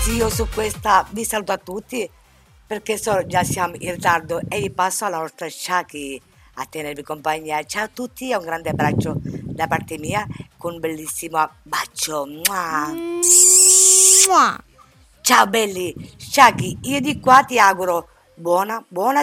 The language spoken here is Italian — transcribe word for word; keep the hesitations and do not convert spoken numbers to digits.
Sì, io su questa vi saluto a tutti perché so già siamo in ritardo e vi passo alla nostra Shaki a tenervi compagnia. Ciao a tutti e un grande abbraccio da parte mia con un bellissimo bacio. Mua. Mua. Ciao belli, Shaki, io di qua ti auguro buona, buona